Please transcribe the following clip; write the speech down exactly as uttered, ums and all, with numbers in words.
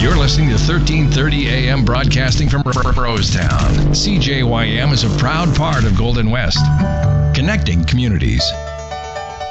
You're listening to thirteen thirty A M broadcasting from Rosetown. C J Y M is a proud part of Golden West, connecting communities.